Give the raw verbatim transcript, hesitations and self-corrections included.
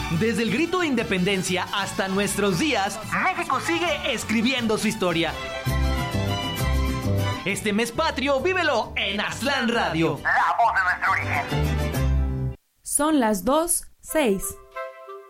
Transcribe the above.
Desde el grito de independencia hasta nuestros días, México sigue escribiendo su historia. Este mes patrio, vívelo en Aztlán Radio. La voz de nuestro origen. Son las dos, seis.